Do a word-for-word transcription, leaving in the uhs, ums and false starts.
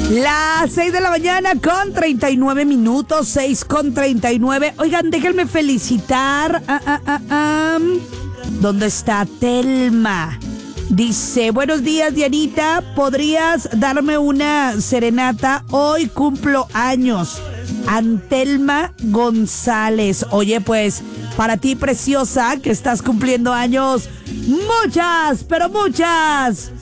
Las seis de la mañana con treinta y nueve minutos, seis con treinta y nueve. Oigan, déjenme felicitar. Ah, ah, ah, ah. ¿Dónde está Telma? Dice, buenos días, Dianita. ¿Podrías darme una serenata? Hoy cumplo años. Antelma González. Oye, pues, para ti, preciosa, que estás cumpliendo años, muchas, pero muchas